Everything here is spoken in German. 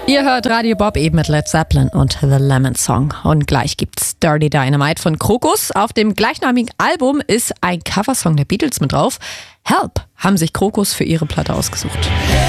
Ihr hört Radio Bob eben mit Led Zeppelin und The Lemon Song. Und gleich gibt's Dirty Dynamite von Krokus. Auf dem gleichnamigen Album ist ein Coversong der Beatles mit drauf. Help haben sich Krokus für ihre Platte ausgesucht.